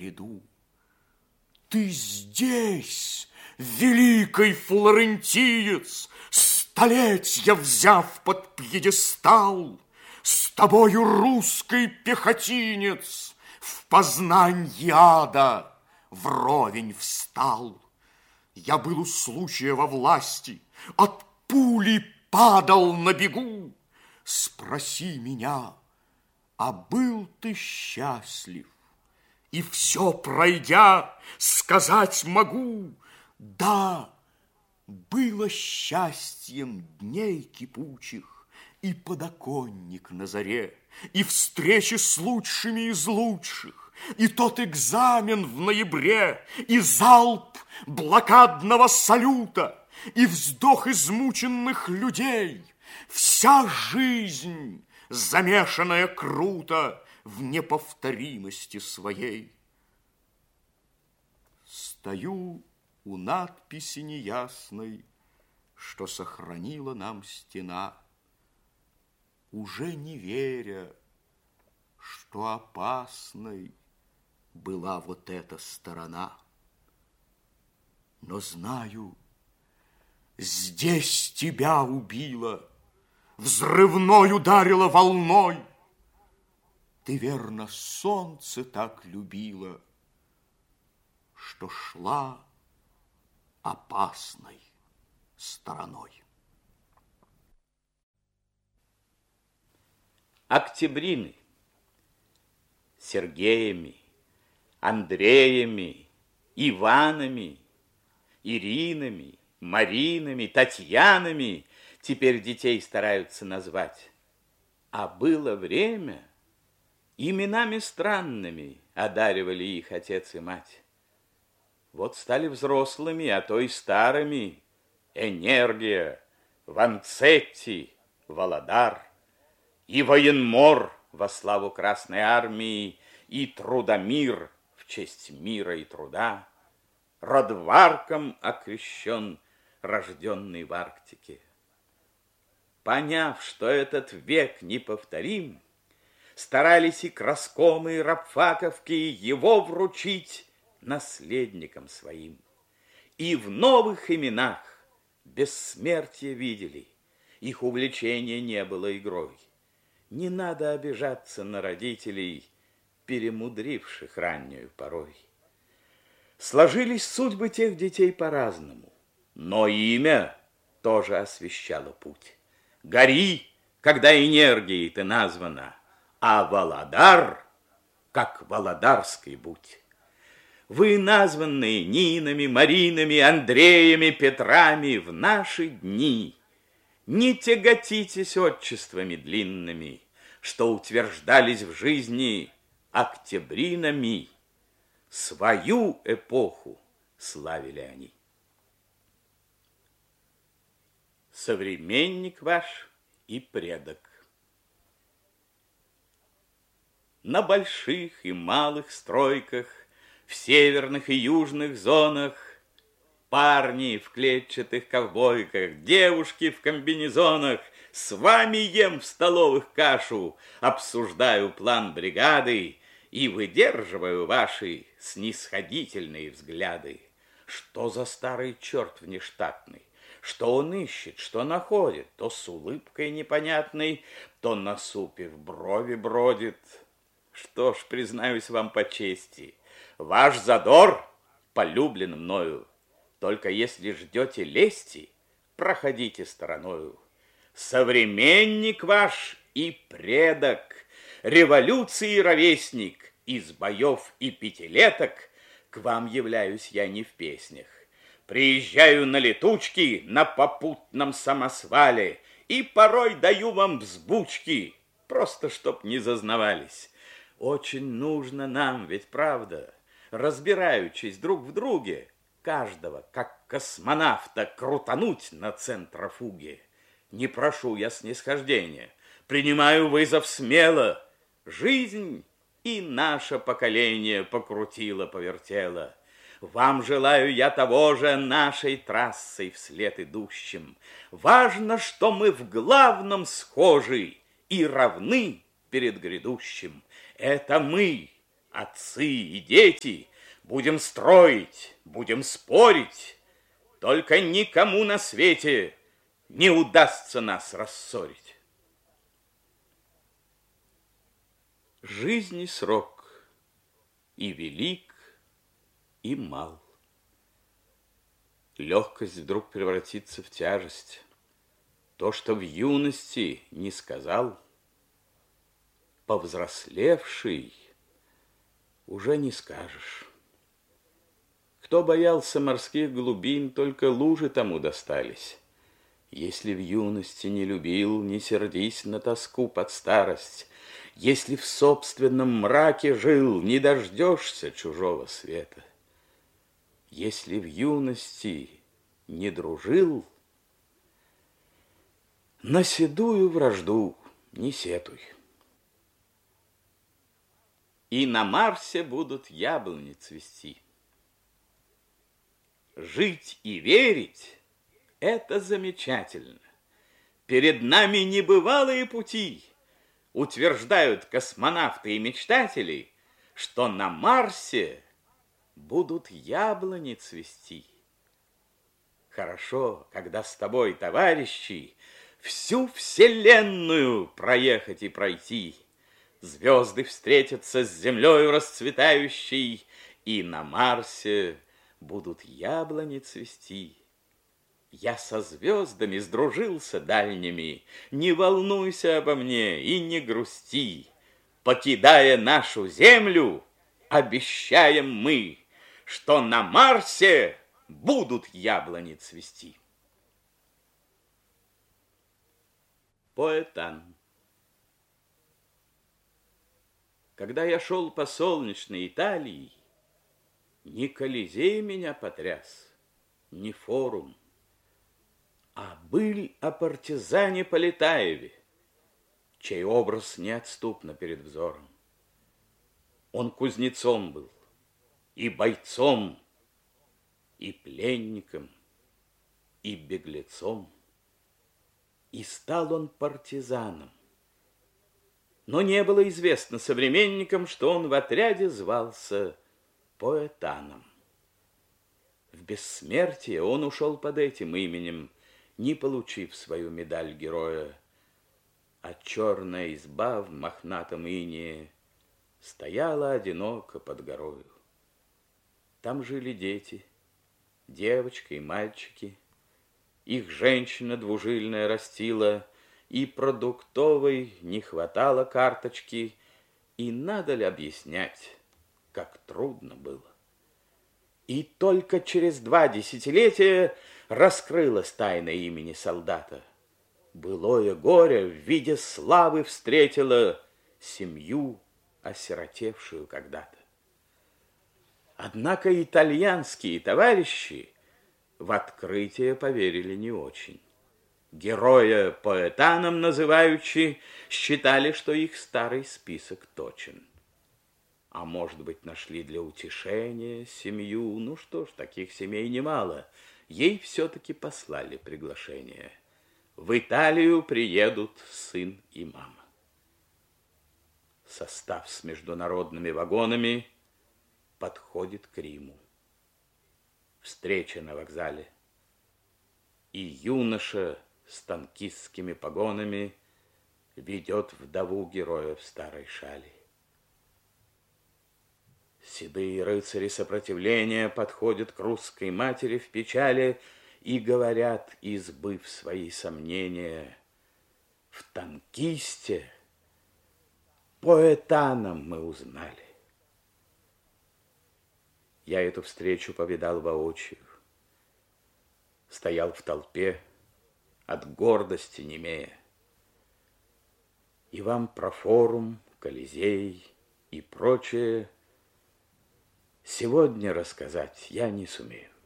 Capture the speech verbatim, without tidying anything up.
гряду. Ты здесь, великий флорентиец, столетия взяв под пьедестал, с тобою русский пехотинец в познанье ада вровень встал. Я был у случая во власти, от пули падал на бегу. Спроси меня, а был ты счастлив? И все пройдя, сказать могу: да, было счастьем дней кипучих и подоконник на заре, и встречи с лучшими из лучших, и тот экзамен в ноябре, и залп блокадного салюта, и вздох измученных людей. Вся жизнь, замешанная круто в неповторимости своей. Стою у надписи неясной, что сохранила нам стена, уже не веря, что опасной была вот эта сторона. Но знаю, здесь тебя убило, взрывной ударила волной. Ты, верно, солнце так любила, что шла опасной стороной. Октябрины Сергеями, Андреями, Иванами, Иринами, Маринами, Татьянами теперь детей стараются назвать. А было время, именами странными одаривали их отец и мать. Вот стали взрослыми, а то и старыми: Энергия, Ванцетти, Володар, и Военмор во славу Красной Армии, и Трудомир в честь мира и труда, Родварком окрещен, рожденный в Арктике. Поняв, что этот век неповторим, старались и краскомы, и рабфаковки его вручить наследникам своим. И в новых именах бессмертие видели, их увлечение не было игрой. Не надо обижаться на родителей, перемудривших раннюю порой. Сложились судьбы тех детей по-разному, но имя тоже освещало путь. Гори, когда энергией ты названа, а Володар, как Володарской будь. Вы, названные Нинами, Маринами, Андреями, Петрами, в наши дни не тяготитесь отчествами длинными, что утверждались в жизни октябринами. Свою эпоху славили они. Современник ваш и предок. На больших и малых стройках, в северных и южных зонах, парни в клетчатых ковбойках, девушки в комбинезонах, с вами ем в столовых кашу, обсуждаю план бригады и выдерживаю ваши снисходительные взгляды. Что за старый черт внештатный? Что он ищет, что находит? То с улыбкой непонятной, то насупив брови бродит. Что ж, признаюсь вам по чести, ваш задор полюблен мною. Только если ждете лести, проходите стороною. Современник ваш и предок, революции ровесник, из боев и пятилеток к вам являюсь я не в песнях. Приезжаю на летучки на попутном самосвале и порой даю вам взбучки, просто чтоб не зазнавались. Очень нужно нам, ведь правда, разбираючись друг в друге, каждого, как космонавта, крутануть на центрофуге. Не прошу я снисхождения, принимаю вызов смело. Жизнь и наше поколение покрутило-повертело. Вам желаю я того же нашей трассой вслед идущим. Важно, что мы в главном схожи и равны перед грядущим. Это мы, Отцы и дети, будем строить, будем спорить, только никому на свете не удастся нас рассорить. Жизни срок и велик, и мал. Легкость вдруг превратится в тяжесть. То, что в юности не сказал, повзрослевший уже не скажешь. Кто боялся морских глубин, только лужи тому достались. Если в юности не любил, не сердись на тоску под старость. Если в собственном мраке жил, не дождешься чужого света. Если в юности не дружил, на седую вражду не сетуй. И на Марсе будут яблони цвести. Жить и верить — это замечательно. Перед нами небывалые пути. Утверждают космонавты и мечтатели, что на Марсе будут яблони цвести. Хорошо, когда с тобой, товарищи, всю вселенную проехать и пройти. Звезды встретятся с землею расцветающей, и на Марсе будут яблони цвести. Я со звездами сдружился дальними, не волнуйся обо мне и не грусти. Покидая нашу землю, обещаем мы, что на Марсе будут яблони цвести. Поэтан. Когда я шел по солнечной Италии, не Колизей меня потряс, не форум, а быль о партизане Полетаеве, чей образ неотступно перед взором. Он кузнецом был, и бойцом, и пленником, и беглецом. И стал он партизаном. Но не было известно современникам, что он в отряде звался Поэтаном. В бессмертие он ушел под этим именем, не получив свою медаль героя, а черная изба в мохнатом инее стояла одиноко под горою. Там жили дети, девочка и мальчики. Их женщина двужильная растила, и продуктовой не хватало карточки, и надо ли объяснять, как трудно было. И только через два десятилетия раскрылась тайна имени солдата. Былое горе в виде славы встретило семью, осиротевшую когда-то. Однако итальянские товарищи в открытие поверили не очень. Героя Поэтаном называющие считали, что их старый список точен. А может быть, нашли для утешения семью. Ну что ж, таких семей немало. Ей все-таки послали приглашение. В Италию приедут сын и мама. Состав с международными вагонами подходит к Риму. Встреча на вокзале. И юноша с танкистскими погонами ведет вдову героя в старой шали. Седые рыцари сопротивления подходят к русской матери в печали и говорят, избыв свои сомнения: в танкисте Поэтаном мы узнали. Я эту встречу повидал воочию. Стоял в толпе, от гордости немея. И вам про форум, Колизей и прочее сегодня рассказать я не сумею.